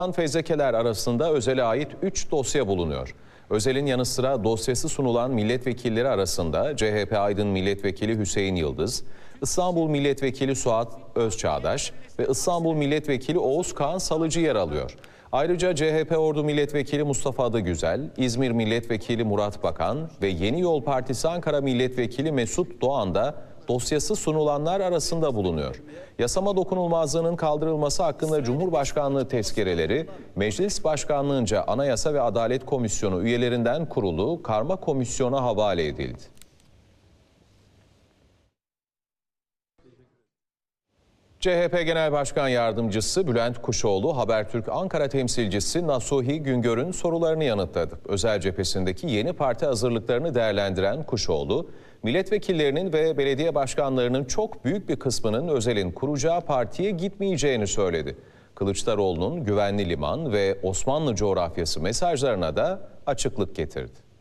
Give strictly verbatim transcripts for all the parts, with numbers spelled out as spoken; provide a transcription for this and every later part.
Fezlekeler arasında Özel'e ait üç dosya bulunuyor. Özel'in yanı sıra dosyası sunulan milletvekilleri arasında C H P Aydın Milletvekili Hüseyin Yıldız, İstanbul Milletvekili Suat Özçağdaş ve İstanbul Milletvekili Oğuz Kağan Salıcı yer alıyor. Ayrıca C H P Ordu Milletvekili Mustafa Adıgüzel, İzmir Milletvekili Murat Bakan ve Yeni Yol Partisi Ankara Milletvekili Mesut Doğan da dosyası sunulanlar arasında bulunuyor. Yasama dokunulmazlığının kaldırılması hakkında Cumhurbaşkanlığı tezkereleri, Meclis Başkanlığınca Anayasa ve Adalet Komisyonu üyelerinden kurulu karma komisyona havale edildi. C H P Genel Başkan Yardımcısı Bülent Kuşoğlu, Habertürk Ankara temsilcisi Nasuhi Güngör'ün sorularını yanıtladı. Özel cephesindeki yeni parti hazırlıklarını değerlendiren Kuşoğlu, milletvekillerinin ve belediye başkanlarının çok büyük bir kısmının Özel'in kuracağı partiye gitmeyeceğini söyledi. Kılıçdaroğlu'nun güvenli liman ve Osmanlı coğrafyası mesajlarına da açıklık getirdi.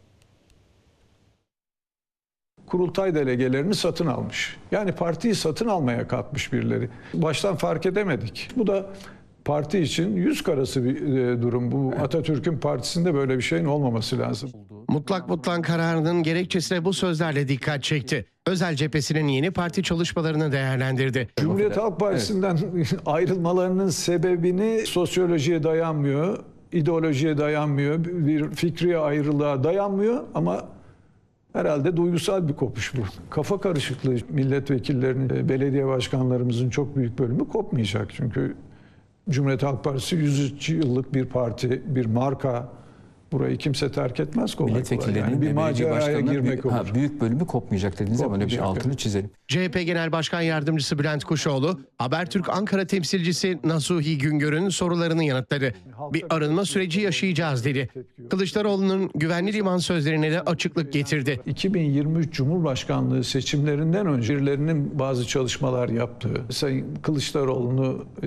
Kurultay delegelerini satın almış. Yani partiyi satın almaya kalkmış birileri. Baştan fark edemedik. Bu da parti için yüz karası bir durum. Bu Atatürk'ün partisinde böyle bir şeyin olmaması lazım. Mutlak mutlak kararının gerekçesine bu sözlerle dikkat çekti. Özel cephesinin yeni parti çalışmalarını değerlendirdi. Cumhuriyet Halk Partisi'nden evet. ayrılmalarının sebebini sosyolojiye dayanmıyor, ideolojiye dayanmıyor, bir fikri ayrılığa dayanmıyor ama herhalde duygusal bir kopuş bu. Kafa karışıklığı milletvekillerinin, belediye başkanlarımızın çok büyük bölümü kopmayacak. Çünkü Cumhuriyet Halk Partisi yüz üç yıllık bir parti, bir marka. Burayı kimse terk etmez kolay milletvekillerinin kolay. Yani bir maceraya girmek büyük, olur. Ha, büyük bölümü kopmayacak dediniz ama öyle bir altını çizelim. C H P Genel Başkan Yardımcısı Bülent Kuşoğlu, Habertürk Ankara temsilcisi Nasuhi Güngör'ün sorularını yanıtladı. Bir arınma süreci yaşayacağız dedi. Kılıçdaroğlu'nun güvenli liman sözlerine de açıklık getirdi. iki bin yirmi üç Cumhurbaşkanlığı seçimlerinden önce birilerinin bazı çalışmalar yaptığı, Sayın Kılıçdaroğlu'nu e,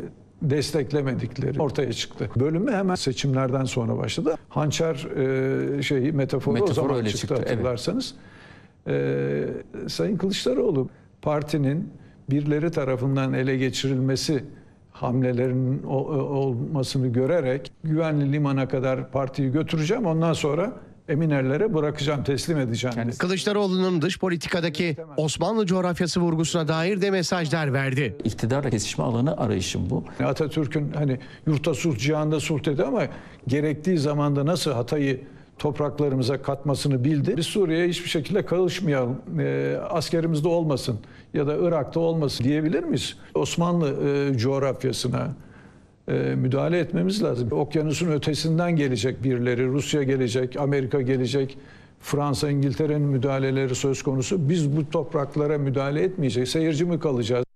desteklemedikleri ortaya çıktı. Bölümü hemen seçimlerden sonra başladı. Hançer e, şeyi metaforu, metaforu o zaman öyle çıktı, çıktı hatırlarsanız. Evet. E, Sayın Kılıçdaroğlu partinin birileri tarafından ele geçirilmesi hamlelerinin olmasını görerek güvenli limana kadar partiyi götüreceğim. Ondan sonra eminellere bırakacağım, teslim edeceğim. Yani Kılıçdaroğlu'nun dış politikadaki Osmanlı coğrafyası vurgusuna dair de mesajlar verdi. İktidarla kesişme alanı arayışım bu. Atatürk'ün hani yurtta sulh, cihanda sulh dedi ama gerektiği zamanda nasıl Hatay'ı topraklarımıza katmasını bildi. Biz Suriye'ye hiçbir şekilde karışmayalım, e, askerimizde olmasın ya da Irak'ta olmasın diyebilir miyiz? Osmanlı e, coğrafyasına e, müdahale etmemiz lazım. Okyanusun ötesinden gelecek birileri, Rusya gelecek, Amerika gelecek, Fransa, İngiltere'nin müdahaleleri söz konusu. Biz bu topraklara müdahale etmeyeceğiz. Seyirci mi kalacağız?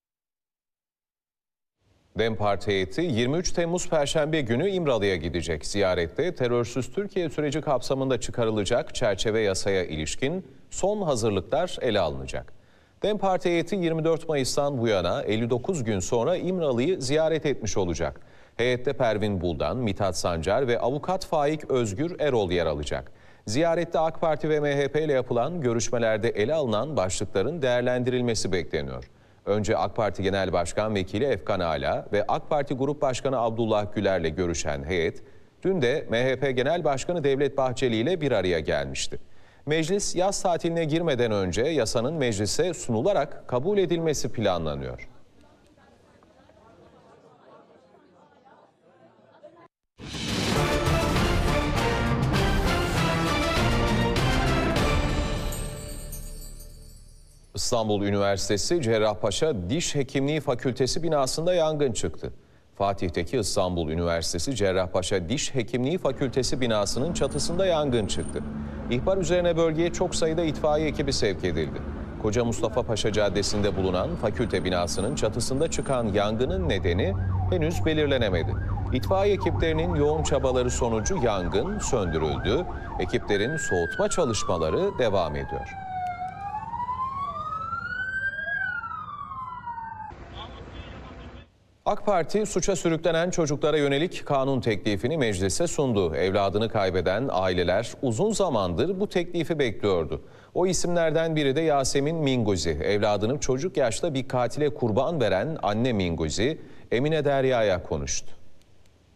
DEM Parti heyeti yirmi üç Temmuz Perşembe günü İmralı'ya gidecek. Ziyarette terörsüz Türkiye süreci kapsamında çıkarılacak çerçeve yasaya ilişkin son hazırlıklar ele alınacak. DEM Parti heyeti yirmi dört Mayıs'tan bu yana elli dokuz gün sonra İmralı'yı ziyaret etmiş olacak. Heyette Pervin Buldan, Mithat Sancar ve avukat Faik Özgür Erol yer alacak. Ziyarette AK Parti ve M H P ile yapılan görüşmelerde ele alınan başlıkların değerlendirilmesi bekleniyor. Önce AK Parti Genel Başkan Vekili Efkan Ala ve AK Parti Grup Başkanı Abdullah Güler'le görüşen heyet, dün de M H P Genel Başkanı Devlet Bahçeli ile bir araya gelmişti. Meclis yaz tatiline girmeden önce yasanın meclise sunularak kabul edilmesi planlanıyor. İstanbul Üniversitesi Cerrahpaşa Diş Hekimliği Fakültesi binasında yangın çıktı. Fatih'teki İstanbul Üniversitesi Cerrahpaşa Diş Hekimliği Fakültesi binasının çatısında yangın çıktı. İhbar üzerine bölgeye çok sayıda itfaiye ekibi sevk edildi. Koca Mustafa Paşa Caddesi'nde bulunan fakülte binasının çatısında çıkan yangının nedeni henüz belirlenemedi. İtfaiye ekiplerinin yoğun çabaları sonucu yangın söndürüldü. Ekiplerin soğutma çalışmaları devam ediyor. AK Parti suça sürüklenen çocuklara yönelik kanun teklifini meclise sundu. Evladını kaybeden aileler uzun zamandır bu teklifi bekliyordu. O isimlerden biri de Yasemin Minguzi. Evladını çocuk yaşta bir katile kurban veren anne Minguzi, Emine Derya'ya konuştu.